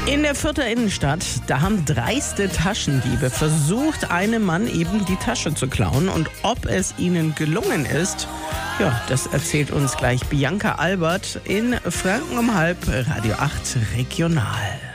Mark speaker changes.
Speaker 1: In der Fürther Innenstadt, da haben dreiste Taschendiebe versucht, einem Mann eben die Tasche zu klauen. Und ob es ihnen gelungen ist, ja, das erzählt uns gleich Bianca Albert in Franken um halb, Radio 8 Regional.